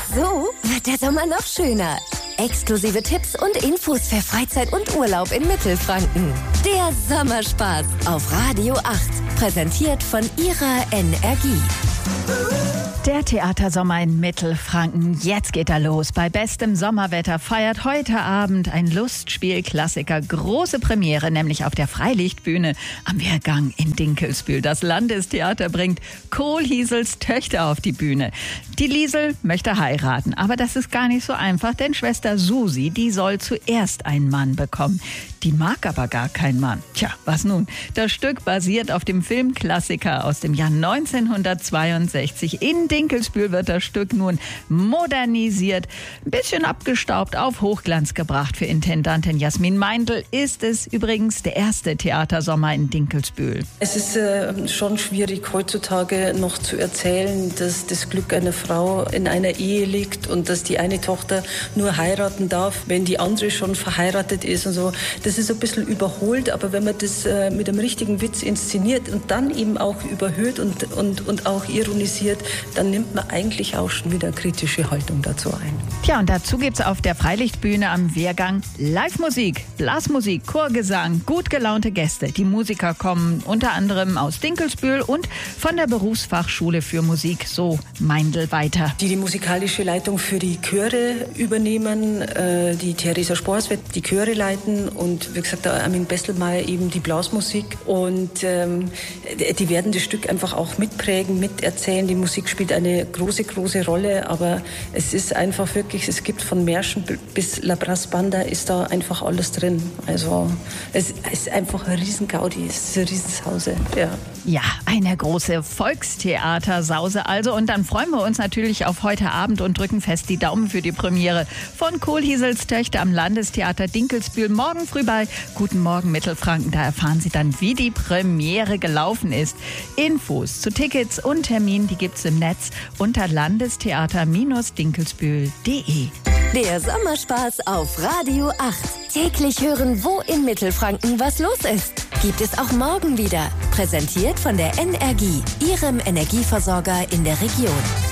So wird der Sommer noch schöner. Exklusive Tipps und Infos für Freizeit und Urlaub in Mittelfranken. Der Sommerspaß auf Radio 8. Präsentiert von Ihrer Energie. Der Theatersommer in Mittelfranken. Jetzt geht er los. Bei bestem Sommerwetter feiert heute Abend ein Lustspielklassiker große Premiere, nämlich auf der Freilichtbühne am Wehrgang in Dinkelsbühl. Das Landestheater bringt Kohlhiesels Töchter auf die Bühne. Die Liesel möchte heiraten, aber das ist gar nicht so einfach, denn Schwester Susi, die soll zuerst einen Mann bekommen. Die mag aber gar keinen Mann. Tja, was nun? Das Stück basiert auf dem Filmklassiker aus dem Jahr 1962. In Dinkelsbühl wird das Stück nun modernisiert, ein bisschen abgestaubt, auf Hochglanz gebracht. Für Intendantin Jasmin Meindl ist es übrigens der erste Theatersommer in Dinkelsbühl. Es ist schon schwierig heutzutage noch zu erzählen, dass das Glück einer Frau in einer Ehe liegt und dass die eine Tochter nur heiraten darf, wenn die andere schon verheiratet ist und so. Das ist ein bisschen überholt, aber wenn man das mit einem richtigen Witz inszeniert und dann eben auch überhöht und auch ironisiert, dann nimmt man eigentlich auch schon wieder eine kritische Haltung dazu ein. Tja, und dazu gibt's auf der Freilichtbühne am Wehrgang Live-Musik, Blasmusik, Chorgesang, gut gelaunte Gäste. Die Musiker kommen unter anderem aus Dinkelsbühl und von der Berufsfachschule für Musik, so Meindl weiter. Die musikalische Leitung für die Chöre übernehmen, die Theresa Spors wird die Chöre leiten und wie gesagt, der Armin Besselmeier eben die Blasmusik und die werden das Stück einfach auch mitprägen, miterzählen. Die Musik spielt eine große, große Rolle, aber es ist einfach wirklich, es gibt von Märschen bis La Brass Banda ist da einfach alles drin. Also es ist einfach ein Riesengaudi, es ist ein Riesensause, ja. Ja, eine große Volkstheatersause also. Und dann freuen wir uns natürlich auf heute Abend und drücken fest die Daumen für die Premiere von Kohlhiesels Töchter am Landestheater Dinkelsbühl. Morgen früh bei Guten Morgen Mittelfranken. Da erfahren Sie dann, wie die Premiere gelaufen ist. Infos zu Tickets und Terminen, die gibt's im Netz unter landestheater-dinkelsbühl.de. Der Sommerspaß auf Radio 8. Täglich hören, wo in Mittelfranken was los ist. Gibt es auch morgen wieder. Präsentiert von der Energie, Ihrem Energieversorger in der Region.